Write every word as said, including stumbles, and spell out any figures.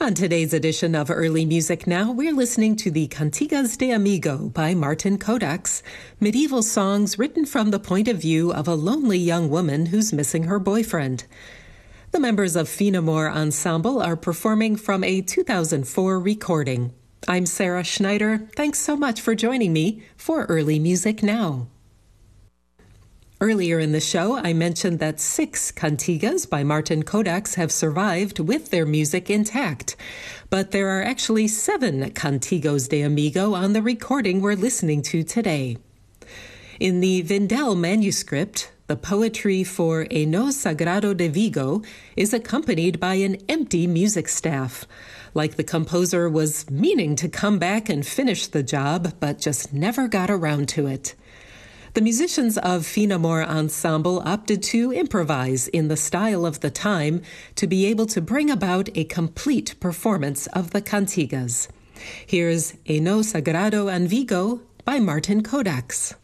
On today's edition of Early Music Now, we're listening to the Cantigas de Amigo by Martin Codax, medieval songs written from the point of view of a lonely young woman who's missing her boyfriend. The members of Finamore Ensemble are performing from a two thousand four recording. I'm Sarah Schneider. Thanks so much for joining me for Early Music Now. Earlier in the show, I mentioned that six cantigas by Martin Codax have survived with their music intact. But there are actually seven Cantigos de Amigo on the recording we're listening to today. In the Vindel manuscript, the poetry for Eno Sagrado de Vigo is accompanied by an empty music staff, like the composer was meaning to come back and finish the job, but just never got around to it. The musicians of Finamore Ensemble opted to improvise in the style of the time to be able to bring about a complete performance of the cantigas. Here's Eno Sagrado en Vigo by Martin Codax.